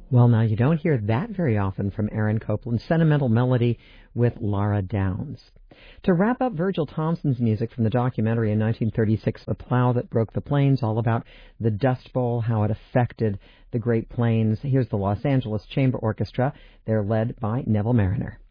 Well, now, you don't hear that very often from Aaron Copland. Sentimental Melody with Laura Downs. To wrap up Virgil Thompson's music from the documentary in 1936, The Plow That Broke the Plains, all about the Dust Bowl, how it affected the Great Plains, here's the Los Angeles Chamber Orchestra. They're led by Neville Mariner.